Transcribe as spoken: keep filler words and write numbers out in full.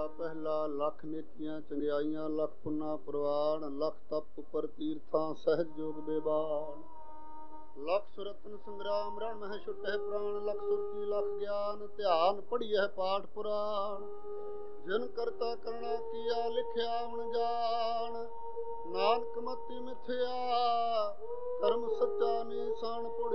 ਮਹੱਲਾ ਪਹਿਲਾ। ਲੱਖ ਨੇਕੀਆਂ ਚੰਗਿਆਈਆਂ ਲੱਖ ਪੁੰਨਾ ਪ੍ਰਵਾਨ, ਲੱਖ ਤਪ ਉੱਪਰ ਤੀਰਥਾਂ ਸਹਿਜ ਜੋਗ ਬੇਬਾਨ। ਲੱਖ ਸੁਰਤਨ ਸੰਗਰਾਮ ਰਣ ਮਹਿ ਛੁਟਹਿ ਪ੍ਰਾਣ, ਲੱਖ ਸੁਰਤੀ ਲੱਖ ਗਿਆਨ ਧਿਆਨ ਪੜ੍ਹੀਐ ਪਾਠ ਪੁਰਾਣ। ਜਿਨ ਕਰਤਾ ਕਰਣਾ ਕੀਆ ਲਿਖਿਆ ਵਣ ਜਾਣ, ਨਾਨਕ ਮਤੀ ਮਿਥਿਆ ਧਰਮ ਸੱਚਾ ਨੀਸਾਨ ਪੁੜ